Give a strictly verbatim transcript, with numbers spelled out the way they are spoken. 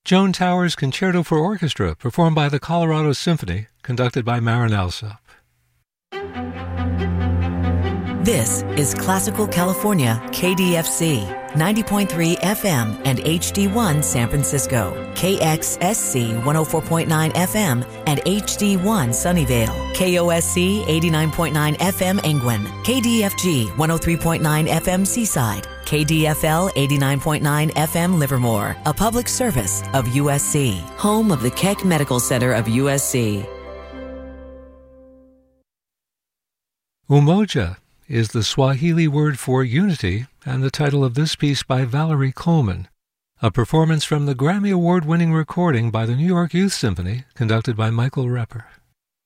Joan Towers' Concerto for Orchestra, performed by the Colorado Symphony, conducted by Marin Alsop. This is Classical California, K D F C, ninety point three F M and H D one San Francisco, K X S C one oh four point nine F M and H D one Sunnyvale, K O S C eighty-nine point nine F M Engwin, K D F G one oh three point nine F M Seaside, K D F L eighty-nine point nine F M Livermore, a public service of U S C, home of the Keck Medical Center of U S C. Umoja is the Swahili word for unity and the title of this piece by Valerie Coleman, a performance from the Grammy Award-winning recording by the New York Youth Symphony conducted by Michael Repper.